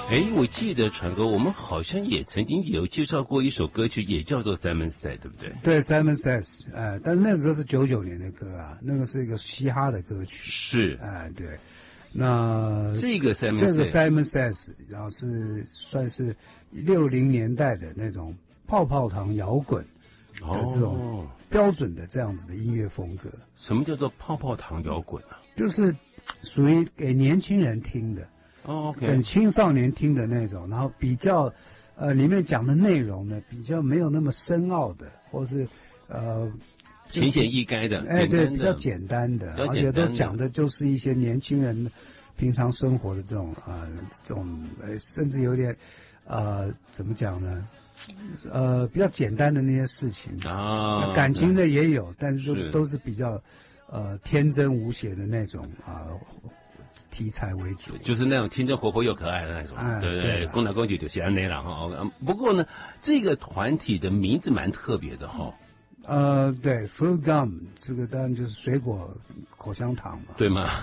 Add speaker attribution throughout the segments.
Speaker 1: 哎，我记得传哥，我们好像也曾经有介绍过一首歌曲，也叫做 Simon Says， 对不对？
Speaker 2: 对 ，Simon Says， 但是那个歌是99年的歌啊，那个是一个嘻哈的歌曲。
Speaker 1: 是，
Speaker 2: 对。那
Speaker 1: 这个 Simon
Speaker 2: Says， 然后算是60年代的那种泡泡糖摇滚的这种标准的这样子的音乐风格。
Speaker 1: 什么叫做泡泡糖摇滚啊？
Speaker 2: 就是属于给年轻人听的。
Speaker 1: OK，
Speaker 2: 跟青少年听的那种，然后比较里面讲的内容呢，比较没有那么深奥的，或是
Speaker 1: 浅显易赅的，
Speaker 2: 对，比较简单的，而且都讲的就是一些年轻人平常生活的这种甚至有点怎么讲呢？比较简单的那些事情
Speaker 1: 啊，
Speaker 2: 感情的也有，但是都是比较天真无邪的那种题材为主，
Speaker 1: 就是那种天真活泼又可爱的那种，对对，公来公去就是安内了哈。不过呢，这个团体的名字蛮特别的哈。
Speaker 2: 对 ，Fruit Gum 这个当然就是水果口香糖嘛，
Speaker 1: 对吗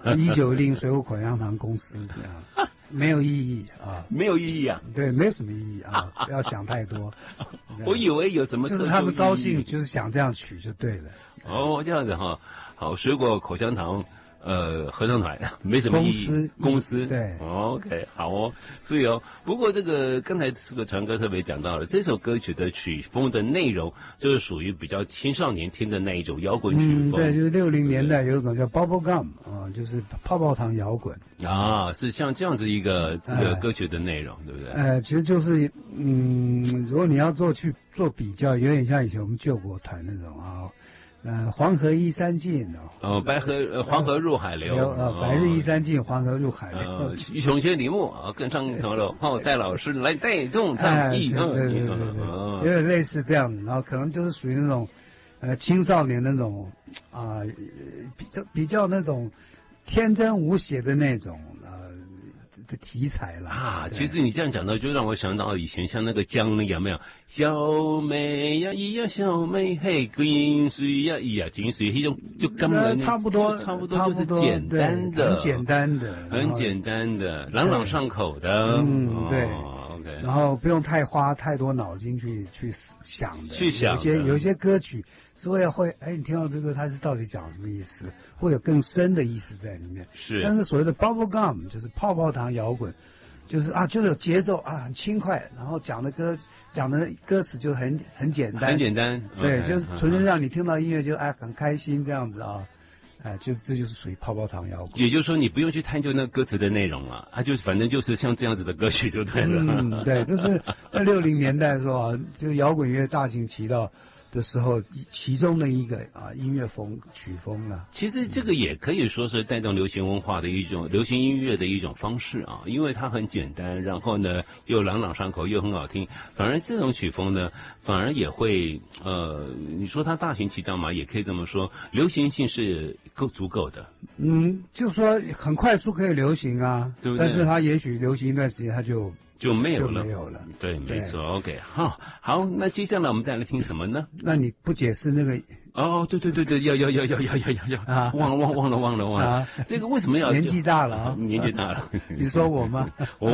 Speaker 2: ？1910水果口香糖公司没有意义啊，
Speaker 1: 没有意义啊，
Speaker 2: 对，没有什么意义啊，不要想太多。
Speaker 1: 我以为有什么，
Speaker 2: 就是他们高兴，就是想这样取就对了。
Speaker 1: 哦，这样子哈，好，水果口香糖。合唱团没什么意义，公司
Speaker 2: 对
Speaker 1: ，OK， 好哦，所以不过这个刚才这个传哥特别讲到了，这首歌曲的曲风的内容就是属于比较青少年听的那一种摇滚曲风，
Speaker 2: 对，就是60年代有一种叫 Bubble Gum 就是泡泡糖摇滚
Speaker 1: 啊，是像这样子一个这个歌曲的内容，对不对？
Speaker 2: 其实就是如果你要去做比较，有点像以前我们救国团那种黄河依山尽
Speaker 1: 黄河入海流，
Speaker 2: 白日依山尽，黄河入海流，
Speaker 1: 欲穷千里目，更上一层楼，戴老师来带动唱艺，
Speaker 2: 对，有点类似这样子，然后可能就是属于那种青少年那种比较那种天真无邪的那种的题材了
Speaker 1: 啊！其实你这样讲到，就让我想到以前像那个江有没有？小妹呀，咿呀，小妹嘿，金水呀，咿呀，金水，那种就根本
Speaker 2: 差不多，
Speaker 1: 就是简单的，很简单的，朗朗上口的，
Speaker 2: 对。
Speaker 1: OK，
Speaker 2: 然后不用花太多脑筋去想的，有些歌曲是会你听到这个它是到底讲什么意思，会有更深的意思在里面。
Speaker 1: 是，
Speaker 2: 但是所谓的 Bubble Gum 就是泡泡糖摇滚，就是就有节奏很轻快，然后讲的歌词就很简单，
Speaker 1: 很简单，
Speaker 2: 对，就是纯粹让你听到音乐就很开心这样子啊。这就是属于泡泡糖摇滚，
Speaker 1: 也就是说你不用去探究那歌词的内容了，它就是反正就是像这样子的歌曲就对了。
Speaker 2: 对，这是在60年代的时候就摇滚乐大行其道的时候，其中的一个音乐曲风了。
Speaker 1: 其实这个也可以说是带动流行文化的一种流行音乐的一种方式啊，因为它很简单，然后呢又朗朗上口又很好听，反而这种曲风呢反而也会你说它大行其道嘛，也可以这么说，流行性是足够的。
Speaker 2: 就说很快速可以流行啊，对不对？但是它也许流行一段时间它就没有了。
Speaker 1: 对，没错。OK， 好，那接下来我们再来听什么呢？
Speaker 2: 那你不解释那个？
Speaker 1: 对，要啊！忘了，这个为什么要？
Speaker 2: 年纪大了啊！
Speaker 1: 年纪大了，
Speaker 2: 你说我吗？
Speaker 1: 我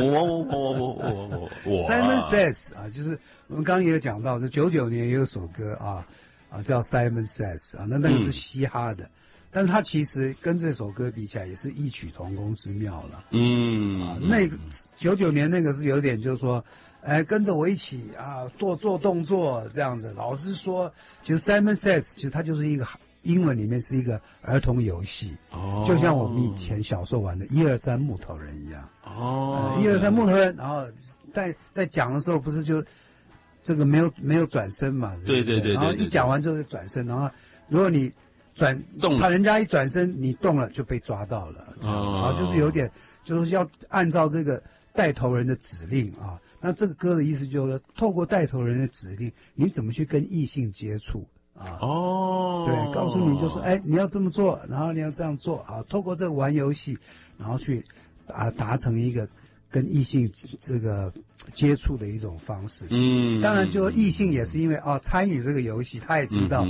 Speaker 2: Simon Says 就是我们刚刚也有讲到，是99年也有首歌叫 Simon Says 那个是嘻哈的。但是他其实跟这首歌比起来也是异曲同工之妙了。那个99年那个是有点就是说，跟着我一起做动作这样子。老实说，其实 Simon Says 其实它就是一个英文里面是一个儿童游戏，就像我们以前小时候玩的123木头人一样。123木头人，然后在讲的时候不是就这个没有转身嘛？
Speaker 1: 对，
Speaker 2: 然后一讲完之后就转身，然后如果你怕人家一转身你动了就被抓到了，就是有点就是要按照这个带头人的指令那这个歌的意思就是透过带头人的指令，你怎么去跟异性接触对，告诉你就是你要这么做，然后你要这样做透过这个玩游戏，然后去达成一个跟异性这个接触的一种方式。当然就异性也是因为参与这个游戏，他也知道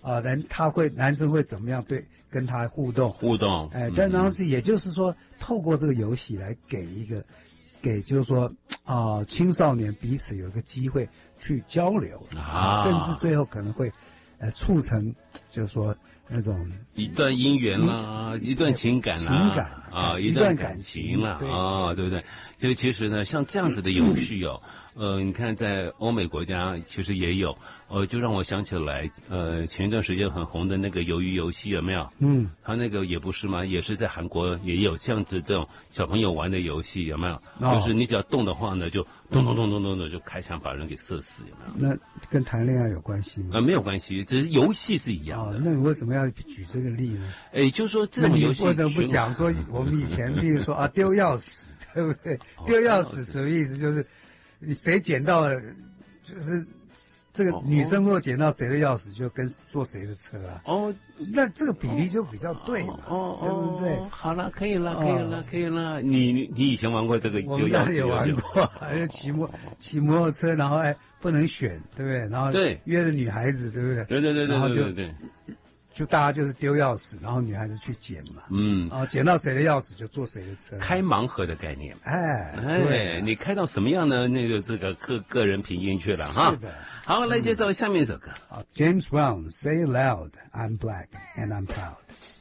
Speaker 2: 男生会怎么样跟他互动？但然后也就是说，透过这个游戏来给就是说青少年彼此有一个机会去交流甚至最后可能会促成就是说那种
Speaker 1: 一段姻缘啦，一段情感一段感情啦对不对？就其实呢，像这样子的游戏你看在欧美国家其实也有，就让我想起来，前一段时间很红的那个鱿鱼游戏有没有？他那个也不是吗？也是在韩国也有这样子这种小朋友玩的游戏有没有？就是你只要动的话呢，就咚咚咚咚咚的就开枪把人给射死有没
Speaker 2: 有？那跟谈恋爱有关系吗？
Speaker 1: 没有关系，只是游戏是一样的。
Speaker 2: 那你为什么要举这个例呢？
Speaker 1: 就是说这种游戏，
Speaker 2: 为什么不讲说我们以前，比如说丢钥匙，对不对？丢钥匙什么意思？就是你谁捡到了，就是这个女生若捡到谁的钥匙，就跟坐谁的车啊。那这个比例就比较对嘛，对不对？
Speaker 1: 好了，可以了。你以前玩过这个丢钥匙？
Speaker 2: 我们也玩过，还有骑摩托车，然后不能选，对不对？然后约了女孩子，对不对？
Speaker 1: 对，
Speaker 2: 然后
Speaker 1: 对。
Speaker 2: 就大家就是丢钥匙，然后女孩子去捡嘛。捡到谁的钥匙就坐谁的车。
Speaker 1: 开盲盒的概念。
Speaker 2: 对，
Speaker 1: 你开到什么样呢？那个这个个人评进去了哈。
Speaker 2: 是的。
Speaker 1: 好，来介绍下面一首歌。
Speaker 2: James Brown, Say It Loud, I'm Black and I'm Proud.